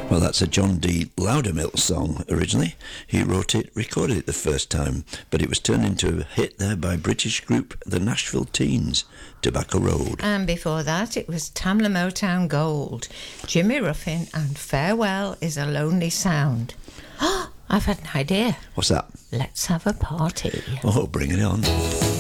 Well, that's a John D. Loudermilk song originally. He wrote it, recorded it the first time, but it was turned into a hit there by British group The Nashville Teens, Tobacco Road. And before that, it was Tamla Motown Gold, Jimmy Ruffin and Farewell is a Lonely Sound. Oh, I've had an idea. What's that? Let's have a party. Oh, bring it on.